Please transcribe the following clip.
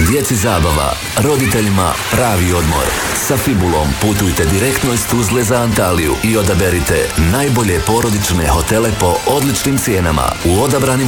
Djeci zabava, roditeljima pravi odmor. Sa Fibulom putujte direktno iz Tuzle za Antaliju i odaberite najbolje porodične hotele po odličnim cijenama u odabranim